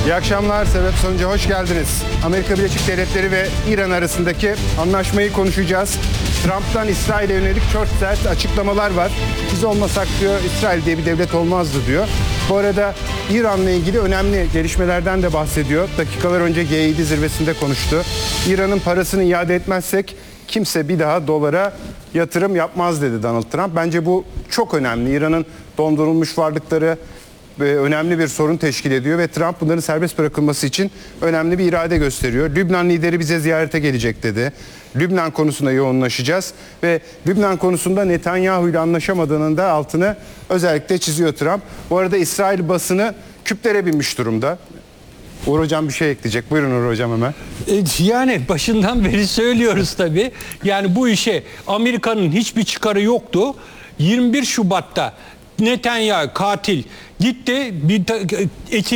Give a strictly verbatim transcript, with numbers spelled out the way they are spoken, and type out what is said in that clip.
İyi akşamlar, sebep sonuca hoş geldiniz. Amerika Birleşik Devletleri ve İran arasındaki anlaşmayı konuşacağız. Trump'tan İsrail'e yönelik çok sert açıklamalar var. Biz olmasak diyor, İsrail diye bir devlet olmazdı diyor. Bu arada İran'la ilgili önemli gelişmelerden de bahsediyor. Dakikalar önce G yedi zirvesinde konuştu. İran'ın parasını iade etmezsek kimse bir daha dolara yatırım yapmaz dedi Donald Trump. Bence bu çok önemli. İran'ın dondurulmuş varlıkları önemli bir sorun teşkil ediyor ve Trump bunların serbest bırakılması için önemli bir irade gösteriyor. Lübnan lideri bize ziyarete gelecek dedi. Lübnan konusunda yoğunlaşacağız ve Lübnan konusunda Netanyahu ile anlaşamadığının da altını özellikle çiziyor Trump. Bu arada İsrail basını küplere binmiş durumda. Uğur Hocam bir şey ekleyecek. Buyurun Uğur Hocam hemen. Yani başından beri söylüyoruz tabii. Yani bu işe Amerika'nın hiçbir çıkarı yoktu. yirmi bir Şubat'ta Netanyahu katil gitti bir ekip